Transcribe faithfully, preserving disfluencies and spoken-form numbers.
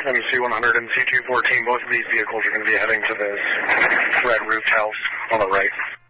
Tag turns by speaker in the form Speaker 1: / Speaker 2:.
Speaker 1: M C one hundred and C two fourteen, both of these vehicles are going to be heading to this red roofed house on the right.